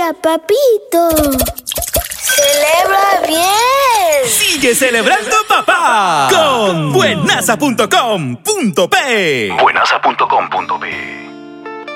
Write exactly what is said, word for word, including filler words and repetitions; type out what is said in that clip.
día, papito. ¡Celebra bien! ¡Sigue celebrando, papá! Con buenaza punto com punto pe. buenaza punto com punto pe